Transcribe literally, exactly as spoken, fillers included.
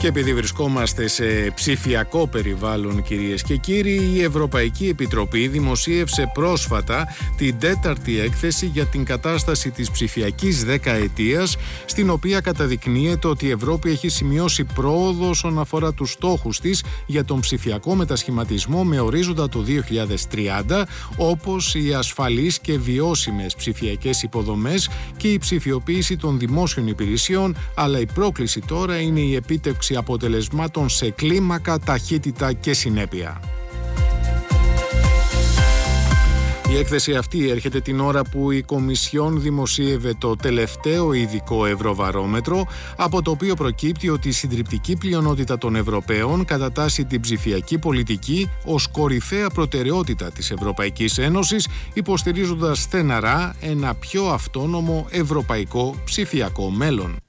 Και επειδή βρισκόμαστε σε ψηφιακό περιβάλλον, κυρίες και κύριοι, η Ευρωπαϊκή Επιτροπή δημοσίευσε πρόσφατα την τέταρτη έκθεση για την κατάσταση της ψηφιακής δεκαετίας, στην οποία καταδεικνύεται ότι η Ευρώπη έχει σημειώσει πρόοδο όσον αφορά τους στόχους της για τον ψηφιακό μετασχηματισμό με ορίζοντα το δύο χιλιάδες τριάντα, όπως οι ασφαλείς και βιώσιμες ψηφιακές υποδομές και η ψηφιοποίηση των δημόσιων υπηρεσιών, αλλά η πρόκληση τώρα είναι η επίτευξη αποτελεσμάτων σε κλίμακα, ταχύτητα και συνέπεια. Η έκθεση αυτή έρχεται την ώρα που η Κομισιόν δημοσίευε το τελευταίο ειδικό ευρωβαρόμετρο, από το οποίο προκύπτει ότι η συντριπτική πλειονότητα των Ευρωπαίων κατατάσσει την ψηφιακή πολιτική ως κορυφαία προτεραιότητα της Ευρωπαϊκής Ένωσης, υποστηρίζοντας στεναρά ένα πιο αυτόνομο ευρωπαϊκό ψηφιακό μέλλον.